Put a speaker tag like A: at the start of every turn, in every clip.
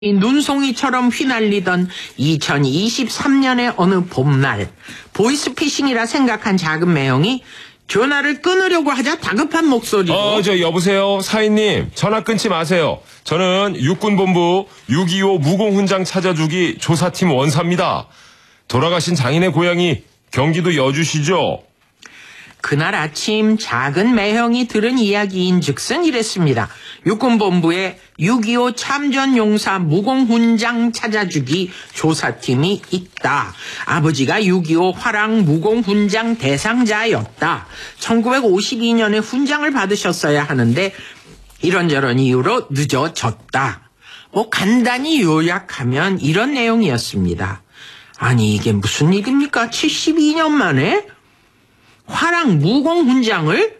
A: 이 눈송이처럼 휘날리던 2023년의 어느 봄날, 보이스피싱이라 생각한 작은 매형이 전화를 끊으려고 하자 다급한 목소리로
B: 여보세요. 사인님, 전화 끊지 마세요. 저는 육군본부 625 무공훈장 찾아주기 조사팀 원사입니다. 돌아가신 장인의 고향이 경기도 여주시죠?
A: 그날 아침 작은 매형이 들은 이야기인즉슨 이랬습니다. 육군본부에 6.25 참전용사 무공훈장 찾아주기 조사팀이 있다. 아버지가 6.25 화랑 무공훈장 대상자였다. 1952년에 훈장을 받으셨어야 하는데 이런저런 이유로 늦어졌다. 간단히 요약하면 이런 내용이었습니다. 아니 이게 무슨 일입니까? 72년 만에 화랑 무공훈장을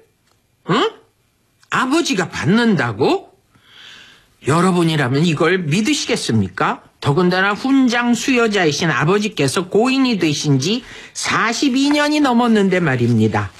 A: 아버지가 받는다고? 여러분이라면 이걸 믿으시겠습니까? 더군다나 훈장 수여자이신 아버지께서 고인이 되신 지 42년이 넘었는데 말입니다.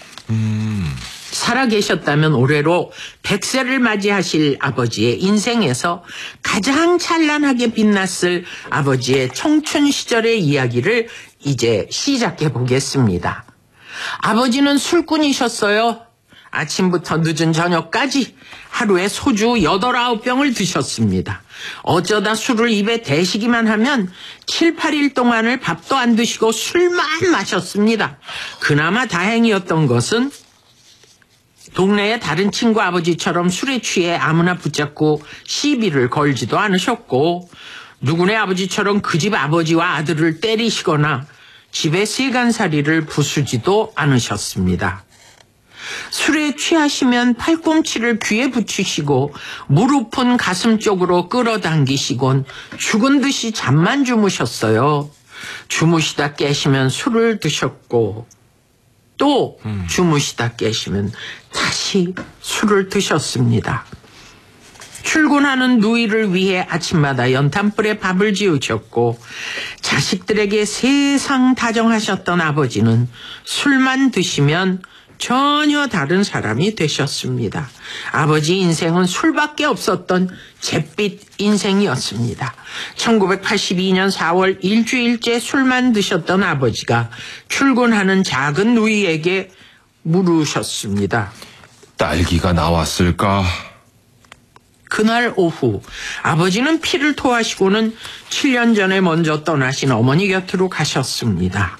A: 살아계셨다면 올해로 100세를 맞이하실 아버지의 인생에서 가장 찬란하게 빛났을 아버지의 청춘 시절의 이야기를 이제 시작해 보겠습니다. 아버지는 술꾼이셨어요. 아침부터 늦은 저녁까지 하루에 소주 8, 9병을 드셨습니다. 어쩌다 술을 입에 대시기만 하면 7, 8일 동안을 밥도 안 드시고 술만 마셨습니다. 그나마 다행이었던 것은 동네의 다른 친구 아버지처럼 술에 취해 아무나 붙잡고 시비를 걸지도 않으셨고 누구네 아버지처럼 그 집 아버지와 아들을 때리시거나 집에 세간살이를 부수지도 않으셨습니다. 술에 취하시면 팔꿈치를 귀에 붙이시고 무릎은 가슴 쪽으로 끌어당기시곤 죽은 듯이 잠만 주무셨어요. 주무시다 깨시면 술을 드셨고 또 주무시다 깨시면 다시 술을 드셨습니다. 출근하는 누이를 위해 아침마다 연탄불에 밥을 지으셨고 자식들에게 세상 다정하셨던 아버지는 술만 드시면 전혀 다른 사람이 되셨습니다. 아버지 인생은 술밖에 없었던 잿빛 인생이었습니다. 1982년 4월 일주일째 술만 드셨던 아버지가 출근하는 작은 누이에게 물으셨습니다.
B: 딸기가 나왔을까?
A: 그날 오후 아버지는 피를 토하시고는 7년 전에 먼저 떠나신 어머니 곁으로 가셨습니다.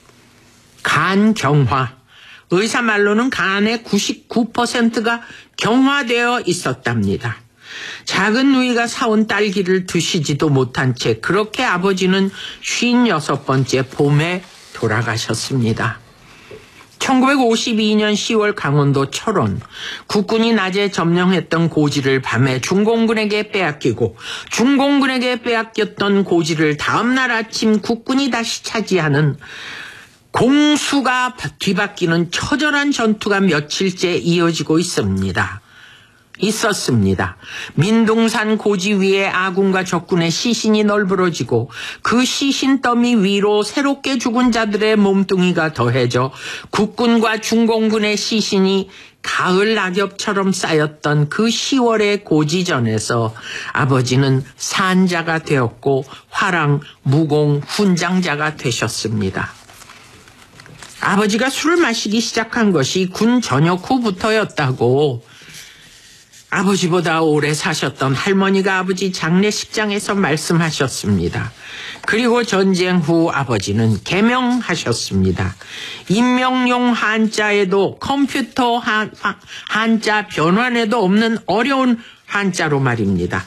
A: 간경화. 의사 말로는 간의 99%가 경화되어 있었답니다. 작은 누이가 사온 딸기를 드시지도 못한 채 그렇게 아버지는 56번째 봄에 돌아가셨습니다. 1952년 10월 강원도 철원, 국군이 낮에 점령했던 고지를 밤에 중공군에게 빼앗기고 중공군에게 빼앗겼던 고지를 다음날 아침 국군이 다시 차지하는 공수가 뒤바뀌는 처절한 전투가 며칠째 이어지고 있었습니다. 민둥산 고지 위에 아군과 적군의 시신이 널브러지고 그 시신 더미 위로 새롭게 죽은 자들의 몸뚱이가 더해져 국군과 중공군의 시신이 가을 낙엽처럼 쌓였던 그 10월의 고지전에서 아버지는 산자가 되었고 화랑 무공 훈장자가 되셨습니다. 아버지가 술을 마시기 시작한 것이 군 전역 후부터였다고 아버지보다 오래 사셨던 할머니가 아버지 장례식장에서 말씀하셨습니다. 그리고 전쟁 후 아버지는 개명하셨습니다. 임명용 한자에도 컴퓨터 한자 변환에도 없는 어려운 한자로 말입니다.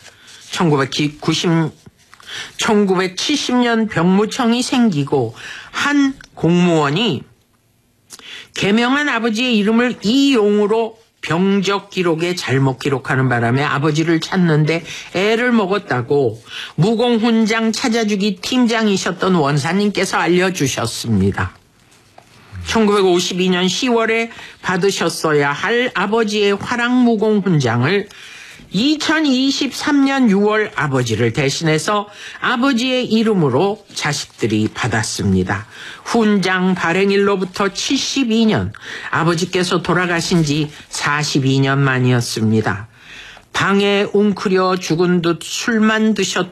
A: 1970년 병무청이 생기고 한 공무원이 개명한 아버지의 이름을 이용으로 병적 기록에 잘못 기록하는 바람에 아버지를 찾는데 애를 먹었다고 무공훈장 찾아주기 팀장이셨던 원사님께서 알려주셨습니다. 1952년 10월에 받으셨어야 할 아버지의 화랑 무공훈장을 2023년 6월 아버지를 대신해서 아버지의 이름으로 자식들이 받았습니다. 훈장 발행일로부터 72년, 아버지께서 돌아가신 지 42년 만이었습니다. 방에 웅크려 죽은 듯 술만 드셨